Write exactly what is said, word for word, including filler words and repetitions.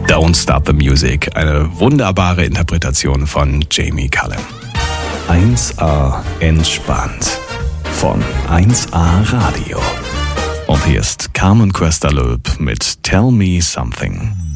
Don't Stop the Music, eine wunderbare Interpretation von Jamie Cullum. eins A entspannt von eins A Radio. Und hier ist Carmen Cuesta-Löb mit Tell Me Something.